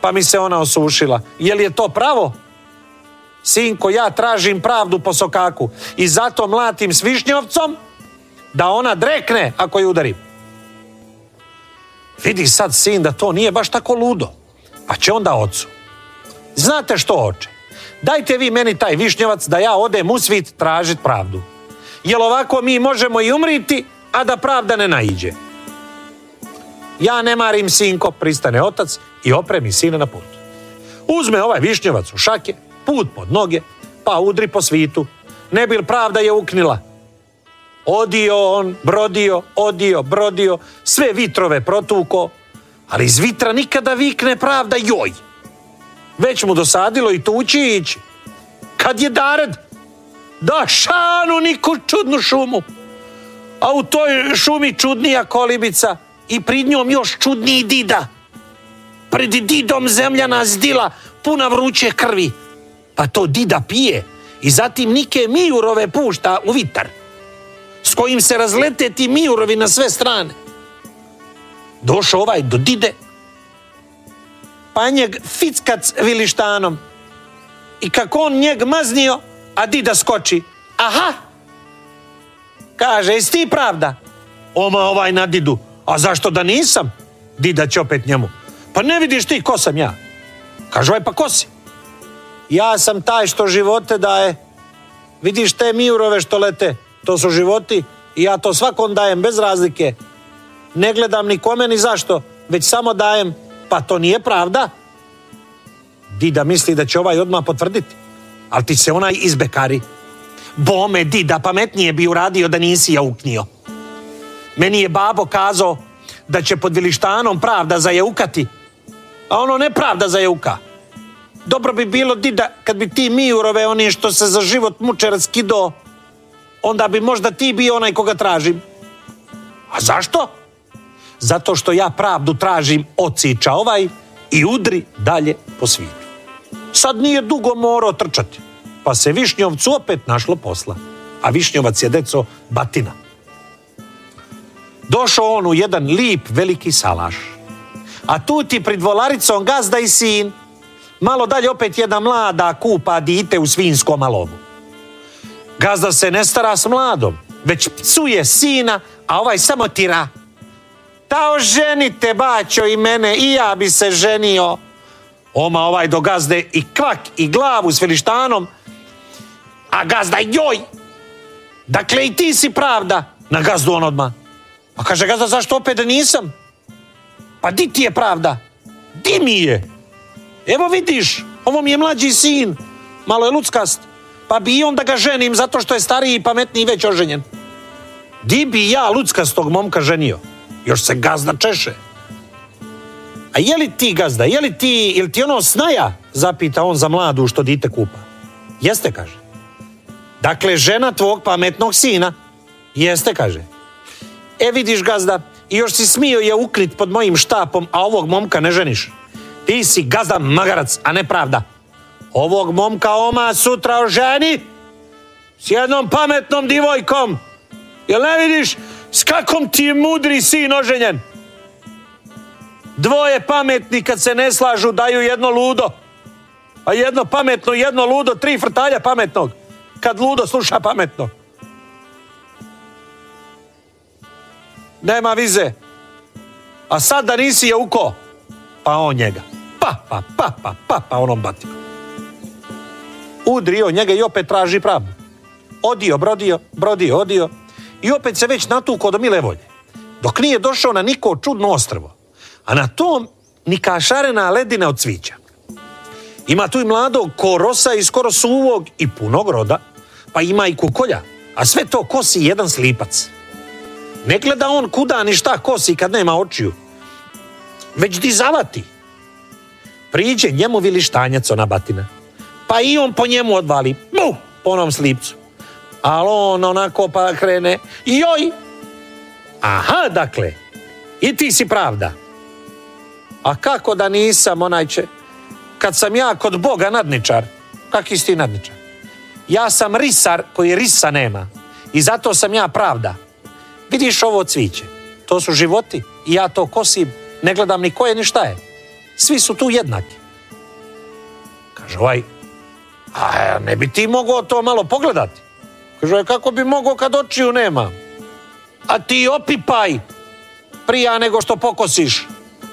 pa mi se ona osušila. Je li je to pravo? Sinko, ja tražim pravdu po sokaku i zato mlatim s višnjovcom da ona drekne ako je udarim. Vidi sad sin da to nije baš tako ludo, pa će onda ocu. Znate što, oče? Dajte vi meni taj višnjovac da ja odem u svit tražit pravdu. Jel ovako mi možemo i umriti, a da pravda ne naiđe? Ja ne marim, sinko, pristane otac i opremi sina na put. Uzme ovaj višnjovac u šake, put pod noge, pa udri po svitu. Ne bil pravda je uknila. Odio on, brodio, sve vitrove protuko, ali iz vitra nikada vikne pravda joj. Već mu dosadilo i tući ići. Kad je dared, da šanu niku čudnu šumu. A u toj šumi čudnija kolibica i prid njom još čudniji dida. Pred didom zemljana zdila puna vruće krvi. Pa to dida pije i zatim nike mijurove pušta u vitar, s kojim se razlete ti mijurovi na sve strane. Došao ovaj do dide, pa njeg fickac vilištanom. I kako on njeg maznio, a dida skoči. Aha! Kaže, jesi ti pravda? Oma ovaj na didu. A zašto da nisam? Dida će opet njemu. Pa ne vidiš ti ko sam ja? Kaže ovaj, pa ko si? Ja sam taj što živote daje. Vidiš te mijurove što lete? To su životi i ja to svakom dajem bez razlike. Ne gledam ni kome ni zašto, već samo dajem. Pa to nije pravda? Dida misli da će ovaj odmah potvrditi, ali ti se onaj izbekari. Bome, dida, pametnije bi uradio da nisi ja uknio. Meni je babo kazao da će pod vilištanom pravda zajeukati, a ono ne pravda zajeuka. Dobro bi bilo, dida, kad bi ti mijurove, oni što se za život muče, raskido, onda bi možda ti bio onaj koga tražim. A zašto? Zato što ja pravdu tražim, ociča ovaj i udri dalje po svijetu. Sad nije dugo morao trčati, pa se Višnjovcu opet našlo posla. A Višnjovac je, deco, batina. Došao on u jedan lip veliki salaš. A tu ti pred volaricom gazda i sin. Malo dalje opet jedna mlada kupa dite u svinskom alovu. Gazda se ne stara s mladom, već psuje sina, a ovaj samo tira. Ta oženite, baćo, i mene, i ja bi se ženio. Oma ovaj do gazde i kvak i glavu s vilištanom, a gazda joj. Dakle, i ti si pravda. Na gazdu on odmah. A kaže gazda, zašto opet da nisam? Pa di ti je pravda? Di mi je? Evo vidiš, ovo mi je mlađi sin, malo je luckast, pa bi i on da ga ženim zato što je stariji i pametniji već oženjen. Di bi ja luckastog momka ženio? Još se gazda češe. A je li ti, gazda, je li ti ono snaja? Zapita on za mladu što dite kupa. Jeste, kaže. Dakle, žena tvog pametnog sina. Jeste, kaže. E vidiš, gazda, i još si smio je ukrit pod mojim štapom, a ovog momka ne ženiš. Ti si, gazda, magarac, a ne pravda. Ovog momka oma sutra oženi s jednom pametnom divojkom. Jel ne vidiš s kakom ti je mudri sin oženjen? Dvoje pametni kad se ne slažu daju jedno ludo. A jedno pametno, jedno ludo, 3 frtalja pametnog. Kad ludo sluša pametno. Nema vize. A sad da nisi je uko, pa on njega. Pa onom batinom. Udrio njega i opet traži pravdu. Odio. I opet se već natukao do mile volje. Dok nije došao na niko čudno ostrvo. A na tom nika šarena ledina od cvića. Ima tu i mladog korosa i skoro suvog i punog roda, pa ima i kukolja, a sve to kosi jedan slipac. Ne gleda on kuda ni šta kosi kad nema očiju, već dizavati. Priđe njemu vilištanjac ona batina, pa i on po njemu odvali, po onom slipcu. Ali on onako pa krene, joj! Aha, dakle, i ti si pravda. A kako da nisam, onajče, kad sam ja kod Boga nadničar? Kaki si ti nadničar? Ja sam risar koji risa nema i zato sam ja pravda. Vidiš ovo cviće, to su životi i ja to kosim, ne gledam ni koje ni šta je. Svi su tu jednaki. Kaže ovaj, a ne bi ti mogao to malo pogledati? Kaže, kako bi mogao kad očiju nema? A ti opipaj prija nego što pokosiš.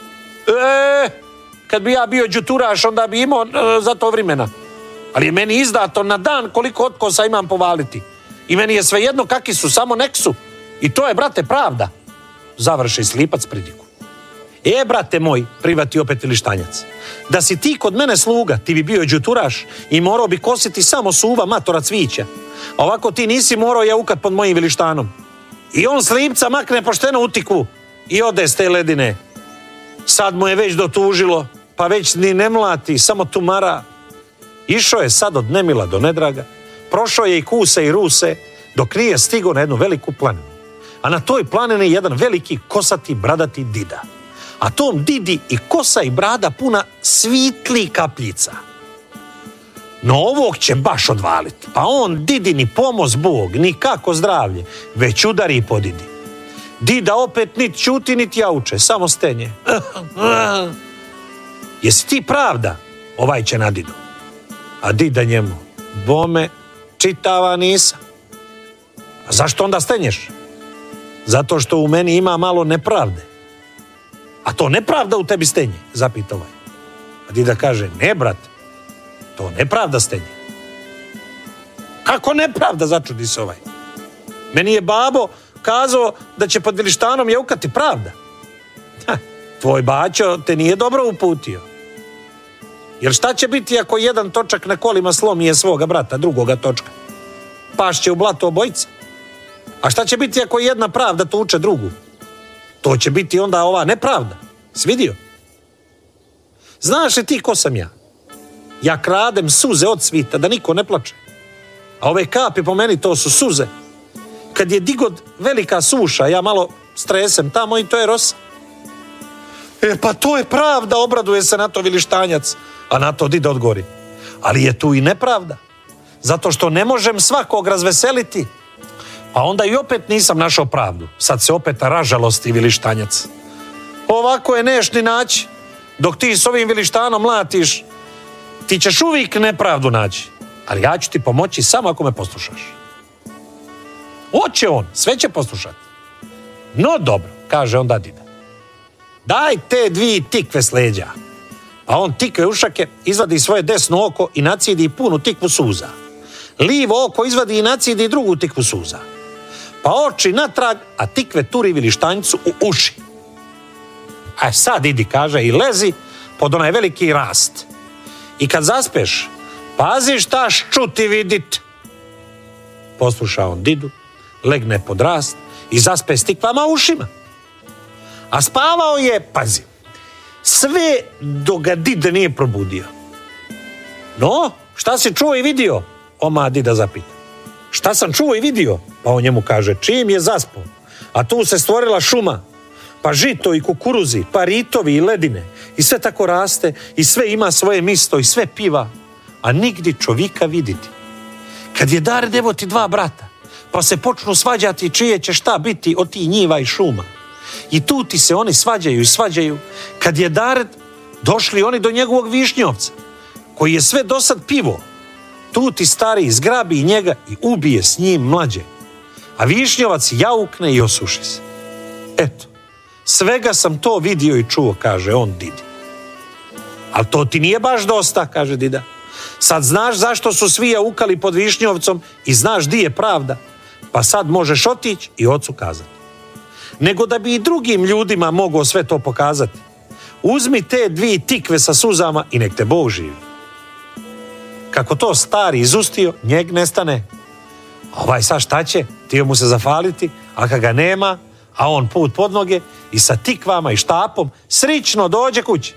Kad bi ja bio đuturaš, onda bi imao za to vremena. Ali je meni izdato na dan koliko otkosa imam povaliti. I meni je svejedno kakvi su, samo nek su. I to je, brate, pravda. Završi slipac pridiku. Brate moj, privati opet vilištanjac, da si ti kod mene sluga, ti bi bio đuturaš i morao bi kositi samo suva matora cvića. A ovako ti nisi morao jaukat pod mojim vilištanom. I on slipca makne pošteno u tikvu i ode s te ledine. Sad mu je već dotužilo, pa već ni ne mlati, samo tumara. Išao je sad od nemila do nedraga, prošao je i kuse i ruse, dok nije stigao na jednu veliku planinu. A na toj planini jedan veliki kosati bradati dida. A tom didi i kosa i brada puna svitli kapljica. No ovog će baš odvaliti, pa on didi ni pomoz Bog, ni kako zdravlje, već udari po didi. Dida opet nit ćuti, nit jauče, samo stenje. Jesi ti pravda? Ovaj će na didu. A dida njemu, bome, čitava nisam. A zašto onda stenješ? Zato što u meni ima malo nepravde. A to nepravda u tebi stenje, zapita ovaj. A dida kaže, ne brate, to nepravda stenje. Kako nepravda, začudi se ovaj. Meni je babo kazao da će pod vilištanom jaukati pravda. Tvoj baćo te nije dobro uputio. Jer šta će biti ako jedan točak na kolima slomije svoga brata, drugoga točka? Pašće u blato obojica. A šta će biti ako jedna pravda tuče drugu? To će biti onda ova nepravda. Svidio? Znaš li ti ko sam ja? Ja kradem suze od svita da niko ne plače. A ove kapi po meni to su suze. Kad je digod velika suša, ja malo stresem tamo i to je rosa. Pa to je pravda, obraduje se na to vilištanjac. A na to dida odgovori. Ali je tu i nepravda. Zato što ne možem svakog razveseliti. Pa onda i opet nisam našao pravdu. Sad se opet ražalosti vilištanjac. Ovako je neš ni naći. Dok ti s ovim vilištanom mlatiš, ti ćeš uvijek nepravdu naći. Ali ja ću ti pomoći samo ako me poslušaš. Hoće on, sve će poslušati. No dobro, kaže onda dida. Daj te dvije tikve s leđa. A on tikve ušake, izvadi svoje desno oko i nacidi punu tikvu suza. Livo oko izvadi i nacidi drugu tikvu suza. Pa oči natrag, a tikve turi vilištanjcu u uši. A sad idi, kaže, i lezi pod onaj veliki rast. I kad zaspeš, pazi šta ščuti vidit. Posluša on didu, legne pod rast i zaspe s tikvama u ušima. A spavao je, pazi, sve dok ga dida nije probudio. No, šta si čuo i vidio? Oma dida zapita. Šta sam čuo i vidio? Pa on njemu kaže, čim je zaspao, a tu se stvorila šuma, pa žito i kukuruzi, pa ritovi i ledine, i sve tako raste, i sve ima svoje misto, i sve piva, a nigdje čovjeka viditi. Kad je dar devoti dva brata, pa se počnu svađati čije će šta biti od tih njiva i šuma. I tu ti se oni svađaju i svađaju, kad je Dared, došli oni do njegovog višnjovca, koji je sve dosad pivo. Tu ti stari zgrabi njega i ubije s njim mlađe. A višnjovac jaukne i osuši se. Eto, svega sam to vidio i čuo, kaže on didi. Ali to ti nije baš dosta, kaže dida. Sad znaš zašto su svi jaukali pod višnjovcom i znaš di je pravda, pa sad možeš otići i ocu kazati. Nego da bi i drugim ljudima mogao sve to pokazati, uzmi te dvije tikve sa suzama i nek te Bog živi. Kako to stari izustio, njeg nestane. A ovaj sad šta će? Tio mu se zafaliti, a kad ga nema, a on put pod noge i sa tikvama i štapom srično dođe kući.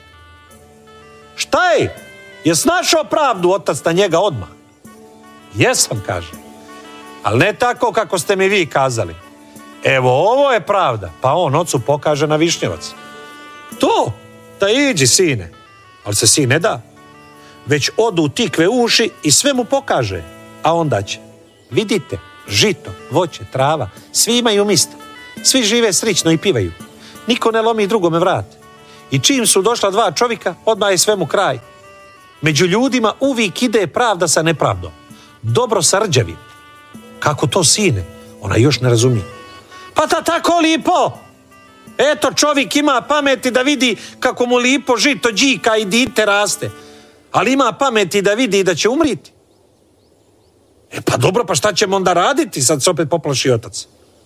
Šta je? Jes našao pravdu otac na njega odmah? Jesam, kaže. Ali ne tako kako ste mi vi kazali. Evo, ovo je pravda. Pa on ocu pokaže na višnjevac. To, da iđi, sine. Ali se sin ne da. Već odu tikve uši i sve mu pokaže. A onda će. Vidite, žito, voće, trava, svi imaju mista. Svi žive srično i pivaju. Niko ne lomi drugome vrat. I čim su došla dva čovjeka, odmah je svemu kraj. Među ljudima uvijek ide pravda sa nepravdom. Dobro sa rđavim. Kako to, sine? Ona još ne razumije. Pa tako lipo! Eto, čovjek ima pameti da vidi kako mu lipo žito džika i dite raste. Ali ima pameti da vidi da će umriti. Pa dobro, pa šta ćemo onda raditi? Sad se opet poplaši otac.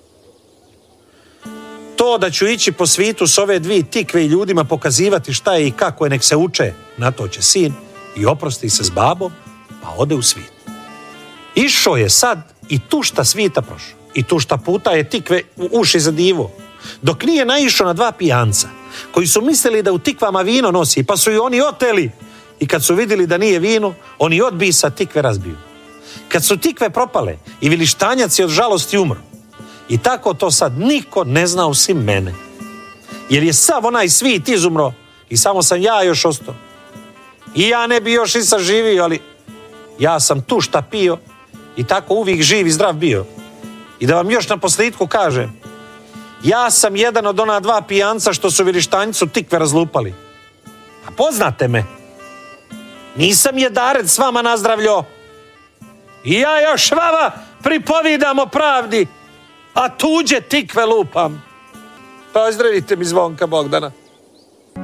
To da ću ići po svitu s ove dvije tikve i ljudima pokazivati šta je i kako je, nek se uče, na to će sin i oprosti se s babom, pa ode u svit. Išao je sad i tušta svita prošao. I tušta puta je tikve u uši za divo. Dok nije naišao na dva pijanca, koji su mislili da u tikvama vino nosi, pa su i oni oteli. I kad su vidjeli da nije vino, oni odbisa tikve razbiju. Kad su tikve propale i vilištanjac je od žalosti umro. I tako to sad niko ne zna osim mene. Jer je sav onaj svit izumro i samo sam ja još ostao. I ja ne bi još i saživio, ali ja sam tu šta pio i tako uvijek živ i zdrav bio. I da vam još na posljedku kažem, ja sam jedan od ona dva pijanca što su vilištanjicu tikve razlupali. A poznate me? Nisam jedarec s vama nazdravljo. I ja još vama pripovidam o pravdi, a tuđe tikve lupam. Pozdravite mi Zvonka Bogdana.